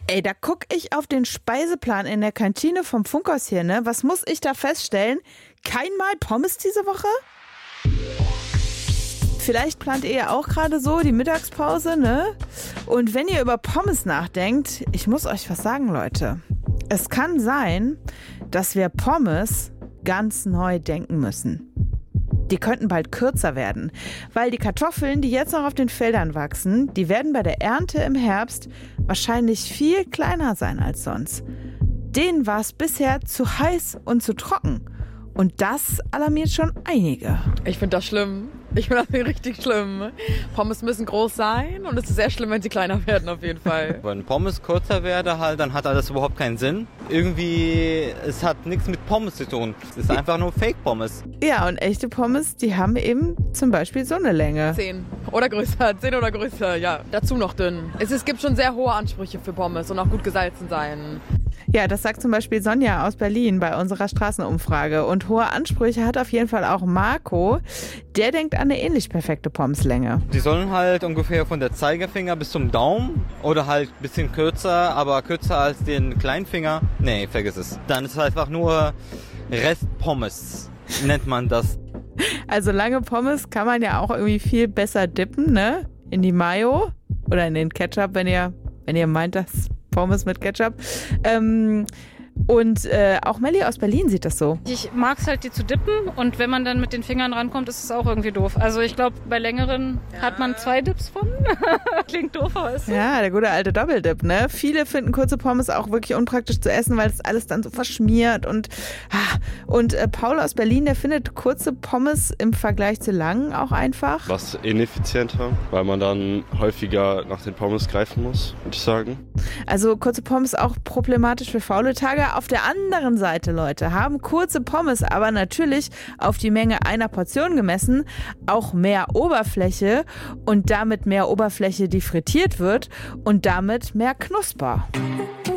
Ey, da guck ich auf den Speiseplan in der Kantine vom Funkhaus hier, ne? Was muss ich da feststellen? Keinmal Pommes diese Woche? Vielleicht plant ihr ja auch gerade so die Mittagspause, ne? Und wenn ihr über Pommes nachdenkt, ich muss euch was sagen, Leute. Es kann sein, dass wir Pommes ganz neu denken müssen. Die könnten bald kürzer werden, weil die Kartoffeln, die jetzt noch auf den Feldern wachsen, die werden bei der Ernte im Herbst wahrscheinlich viel kleiner sein als sonst. Denen war es bisher zu heiß und zu trocken. Und das alarmiert schon einige. Ich finde das schlimm. Ich finde das richtig schlimm. Pommes müssen groß sein und es ist sehr schlimm, wenn sie kleiner werden auf jeden Fall. Wenn Pommes kürzer werden, halt, dann hat alles überhaupt keinen Sinn. Irgendwie, es hat nichts mit Pommes zu tun. Es ist einfach nur Fake-Pommes. Ja, und echte Pommes, die haben eben zum Beispiel so eine Länge. 10 oder größer, 10 oder größer, ja. Dazu noch dünn. Es gibt schon sehr hohe Ansprüche für Pommes und auch gut gesalzen sein. Ja, das sagt zum Beispiel Sonja aus Berlin bei unserer Straßenumfrage. Und hohe Ansprüche hat auf jeden Fall auch Marco. Der denkt an eine ähnlich perfekte Pommeslänge. Die sollen halt ungefähr von der Zeigefinger bis zum Daumen oder halt ein bisschen kürzer, aber kürzer als den Kleinfinger. Nee, vergiss es. Dann ist es einfach nur Restpommes, nennt man das. Also lange Pommes kann man ja auch irgendwie viel besser dippen, ne? In die Mayo oder in den Ketchup, wenn ihr meint, dass Pommes mit Ketchup. Und auch Melli aus Berlin sieht das so. Ich mag es halt, die zu dippen und wenn man dann mit den Fingern rankommt, ist es auch irgendwie doof. Also ich glaube, bei längeren hat man 2 Dips von. Klingt doof, aber ist so. Ja, der gute alte Doppeldip, ne? Viele finden kurze Pommes auch wirklich unpraktisch zu essen, weil das alles dann so verschmiert. Und Paul aus Berlin, der findet kurze Pommes im Vergleich zu langen auch einfach. Was ineffizienter, weil man dann häufiger nach den Pommes greifen muss, würde ich sagen. Also kurze Pommes auch problematisch für faule Tage. Auf der anderen Seite, Leute, haben kurze Pommes aber natürlich auf die Menge einer Portion gemessen auch mehr Oberfläche und damit mehr Oberfläche, die frittiert wird und damit mehr Knusper.